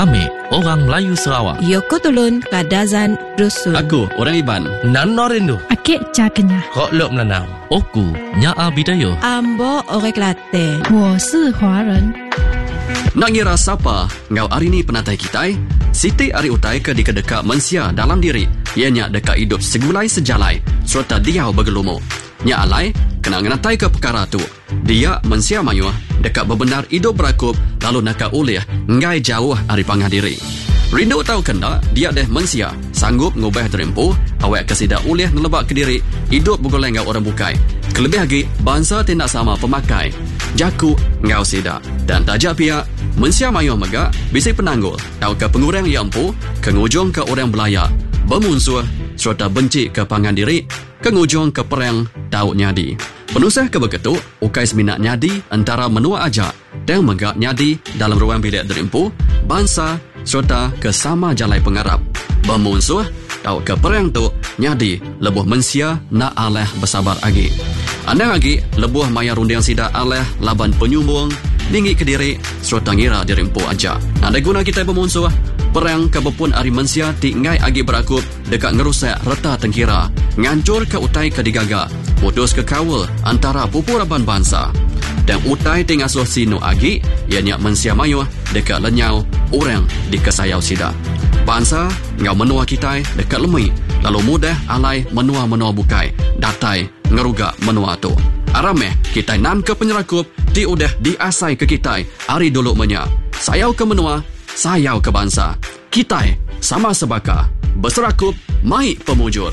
Kami, orang Melayu Sarawak. Yoko Tulun, Kadazan, Dusun. Aku, orang Iban. Nano Rindu. Akik Cakenya. Kok Lok Melanau. Oku, Nyaa Bidayo. Ambo, Orek Latte. 我是华人。 Nak ngira siapa ngau hari ni penatai kita? Siti ari utai ke di kedeka mensia dalam diri. Ianya dekat hidup segulai sejalai serta dia bergelumu. Nya alai kena ngenatai ke perkara tu. Dia mensia mayuh dekat bebenar hidup berakup lalu nak ulih ngai jauh ari pangah diri. Rindu tahu kena dia deh mensia sanggup ngubah terempuh awak kesida ulih nelebak ke diri hidup bergoleng ngau orang bukai. Kelebih lagi bangsa tindak sama pemakai. Jaku ngau sida dan tajak pihak mensia mayuh megak bisi penanggul tahu ke pengurang yang empu ke ngujung ke orang belayak bermusuh serta benci ke pangan diri ke ngujung ke perang tahu nyadi. Penusah ke begitu ukai seminat nyadi antara menua ajak dan megak nyadi dalam ruang bilik derimpu bangsa serta ke sama jalai pengarap bermusuh tahu ke perang tu nyadi lebuh mensia nak aleh bersabar lagi. Anda lagi lebuh maya runding sida aleh laban penyumbung dinggi ke diri serta ngira dirimpu aja. Anda guna kita bermusuh perang kebepun ari mensia ti ngai agi berakup dekat ngerusak reta tengkira ngancur ke utai ke digaga putus ke kawal antara pupuraban bangsa dan utai ti ngasuh sinu agi ianya mensia mayuh dekat lenyau orang di kesayau sida. Bangsa ngau menua kita dekat lemui lalu mudah alai menua-menua bukai datai ngeruga menua tu. Arameh kita nan ke penyerakup ti udah diasai ke kita hari dulu menya. Sayau ke menua, sayau ke bangsa. Kita sama sebaka berserakup mai pemujur.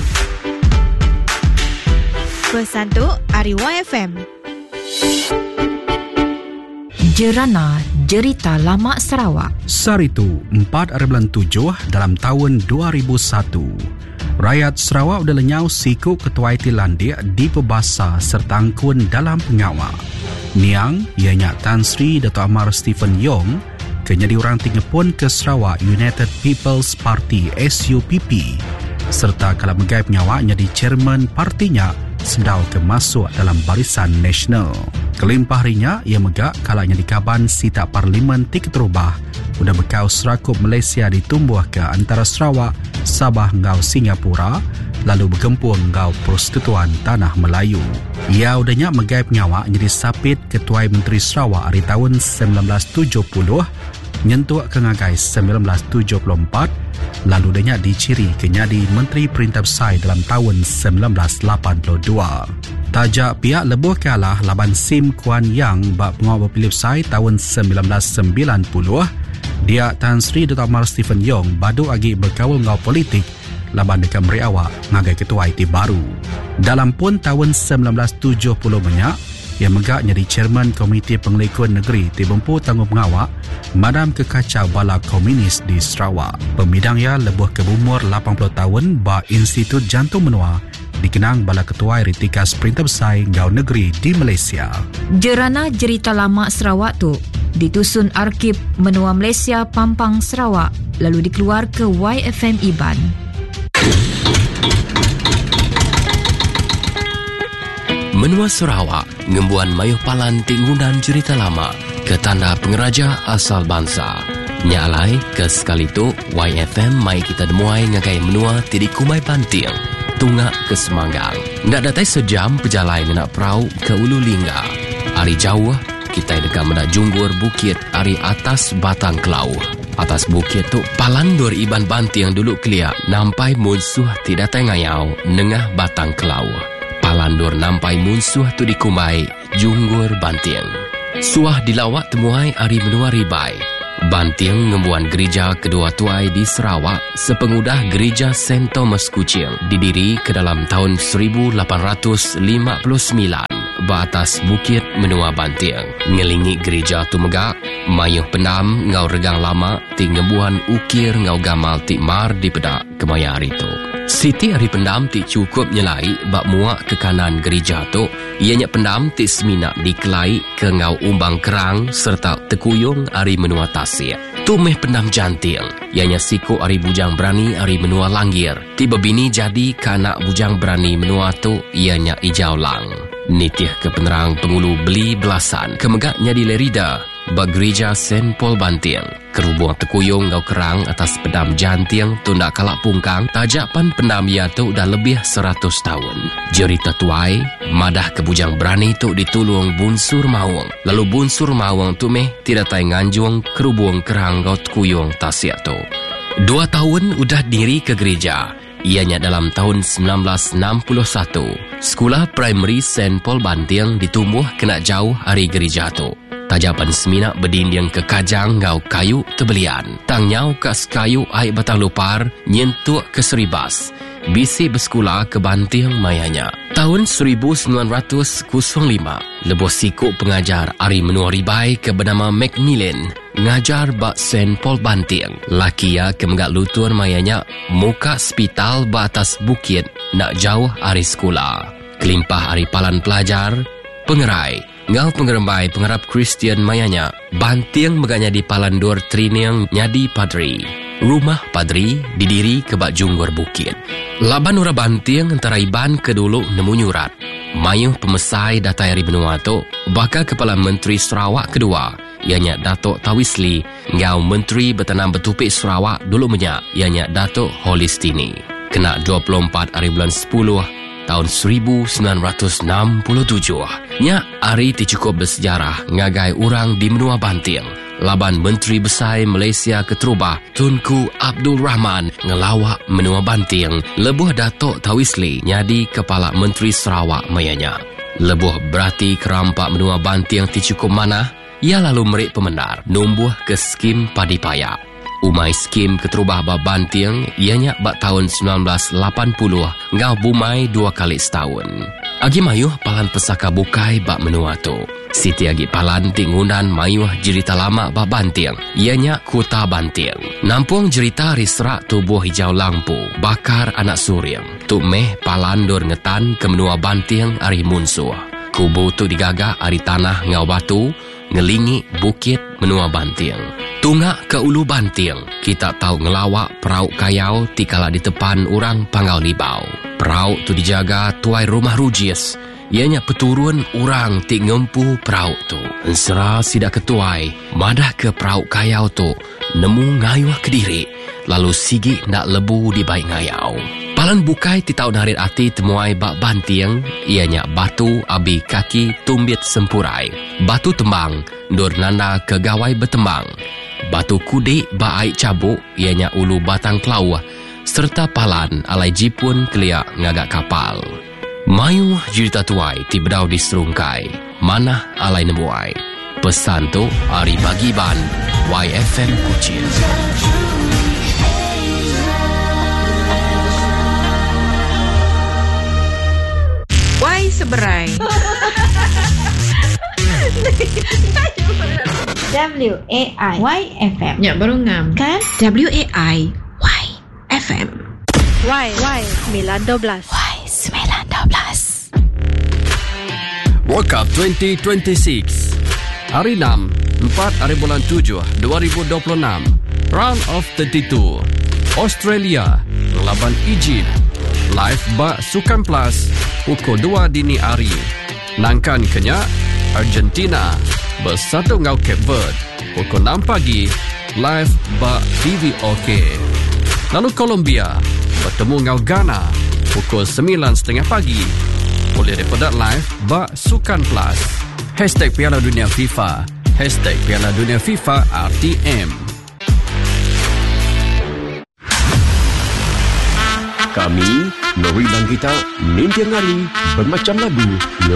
Pesan tu Ari YFM. Jerana Jerita Lama Sarawak. Saritu 4/7 dalam tahun 2001. Rakyat Sarawak udah lenyau siku ketua Tilandia di pebasa serta angkun dalam pengawal. Niang, ianya Tan Sri Dato' Amar Stephen Yong, kenyadi orang tingepun ke Sarawak United People's Party SUPP, serta kalau megai penyawa nyadi chairman partinya sedau ke masuk dalam barisan nasional. Kelimpah harinya, ia megak kalanya di kaban sita parlimen tik terubah, udah bekau serakup Malaysia ditumbuh ke antara Sarawak, Sabah ngau Singapura, lalu bergempur ngau Persekutuan Tanah Melayu. Ia udahnya megai penyawa jadi sapit Ketua Menteri Sarawak hari tahun 1970, nyentuh ke ngagai 1974, lalu udahnya diciri kenyadi Menteri Perintah Besar dalam tahun 1982. Tajak pihak lebuh kalah laban Sim Kuan Yang bak pengawal berpilih besar tahun 1990, dia Tan Sri Dato' Amar Stephen Yong badu agi berkawal ngau politik laban dekat meriawak ngagai ketua IT baru. Dalam pun tahun 1970 banyak, ia megak jadi chairman Komiti Pengelikuan Negeri di Bempu Tanggung Pengawak Madam Kekacau Bala Komunis di Sarawak. Pemidang ia lebuh ke umur 80 tahun ba Institut Jantung Menua dikenang bala ketua Ritikas Perintah Besar Ngau Negeri di Malaysia. Jerana Jerita Lama Sarawak tu ditusun Arkib Menua Malaysia Pampang Sarawak lalu dikeluar ke YFM Iban. Menua Sarawak ngembuan mayuh palan tingunan cerita lama ke tanda pengeraja asal bangsa. Nyalai ke sekali tu YFM mai kita demuai ngagai menua tidik kumai banting tungak ke Semanggang. Ndak datai sejam pejalai nak perahu ke Ulu Lingga. Ari jauh kita dekat mendak junggur bukit ari atas batang kelau. Atas bukit tu palandur iban banting dulu keliak nampai musuh tidak tengayau nengah batang kelau. Palandur nampai musuh tu dikumai junggur banting. Suah dilawat temuai ari menua ribai. Banting ngembuan gereja kedua tuai di Sarawak sepengudah gereja St. Thomas Kuching didiri ke dalam tahun 1859 baatas bukit menua Banting. Ngelingi gereja tu megak mayuh penam ngau regang lama ti ngembuan ukir ngau gamal ti mar di pedak kemaya hari tu. Siti hari pendam ti cukup nyelai bak muak ke kanan gereja tu. Ianya pendam ti semina dikelai ke ngau umbang kerang serta tekuyung hari menua tasir. Tumeh pendam janting. Ianya siku hari bujang berani hari menua langgir. Ti bebini jadi kanak bujang berani menua tu ianya ijau lang. Nitih ke penerang pengulu beli belasan. Kemegaknya di lerida. bak gereja St. Paul Bantiang. Kerubung terkuyung ngau kerang atas pedam jantiang tu nak kalak pungkang. Tajapan pendam ia tu dah lebih 100 tahun. Cerita tuai, madah kebujang berani tu ditulung bunsur mawang. Lalu bunsur mawang tu tidak tay nganjung kerubung kerang ngau terkuyung tasiak tu. 2 tahun udah diri ke gereja. Ianya dalam tahun 1961, sekolah primary St. Paul Bantiang ditumbuh kena jauh hari gereja tu. Tajapan seminak berdinding ke kajang ngau kayu tebelian. Tang nyau kas kayu air batang lupar nyentuk ke seribas. Bisi bersekolah ke Bantiang mayanya. Tahun 1905, lebuh sikuk pengajar Ari Menua Ribai ke bernama Macmillan ngajar bak St. Paul Bantiang. Laki ya ke menggak lutur mayanya muka hospital bak atas bukit nak jauh Ari sekolah. Kelimpah Ari palan pelajar, pengerai, ngau pengerembai pengharap Kristian mayanya. Bantiang meganya di Palandur Triniang nyadi padri. Rumah padri didiri ke bak junggur bukit. Laban ura Bantiang antara iban ke dulu nemu nyurat. Mayuh pemesai datai Ari Benua tu bakal Kepala Menteri Sarawak kedua, ianya Datuk Tawisli, ngau Menteri Bertanam Bertupik Sarawak dulu menyak, ianya Datuk Holistini. Kena 24 hari bulan 10 tahun 1967. Nya Ari cukup bersejarah ngagai orang di Menua Bantiang. Laban Menteri Besar Malaysia Keterubah Tunku Abdul Rahman ngelawak Menua Bantiang, lebuh Datuk Tawisli nyadi Kepala Menteri Sarawak mayanya. Lebuh berarti kerampak Menua Bantiang cukup manah, ia lalu merik pemendar numbuh ke skim padi payak. Umai skim Keterubah bak Bantiang ianya bak tahun 1980 ngau bumai 2 kali setahun. Agi mayuh palan pesaka bukai bak Menua tu. Siti agi palan tingunan mayuh cerita lama bak Bantiang, ianya Kota Bantiang. Nampung cerita risrak tubuh hijau lampu, bakar anak suryang. Tu meh palan dor ngetan ke Menua Bantiang Ari Munsuh. Kubu tu digagah Ari tanah ngau batu, ngelingi bukit Menua Bantiang. Tungak ke Ulu Bantiang, kita tahu ngelawak perauk kayau tikala di tepan orang Pangau Libau. Perauk tu dijaga tuai rumah rujis. Ianya peturun orang tik ngempu perauk tu. Ensera sidak ketuai, madah ke perauk kayau tu, nemu ngayuh kediri, lalu sigi nak lebu di baik ngayau. Palan bukai titau narit ati temuai bak Bantiang, ianya batu abi kaki tumbit sempurai. Batu tembang, dur nanda ke gawai bertembang. Batu kudik bak aik cabuk, ianya ulu batang kelau, serta palan alai jipun keliak ngagak kapal. Mayu cerita tuai ti bedau di serungkai, manah alai nemuai. Pesan tu Ari bagi ban YFM Kuching. Y seberai. WAI YFM. Ya, baru ngam. Kan? WAI YFM. Y 912. World Cup 2026. Hari 6, 4 hari bulan 7, 2026. Round of 32. Australia lawan Egypt. Live bak Sukan Plus pukul 2 dini hari. Nangkan Kenya, Argentina bersatu ngau Cape Verde pukul 6 pagi. Live bak TVOK. Lalu Colombia bertemu ngau Ghana pukul 9.30 pagi. Boleh repodat live bak Sukan Plus. #Piala Dunia FIFA. #Piala Dunia FIFA RTM. Kami, Nori dan kita, Nintiang Ari, bermacam lagu,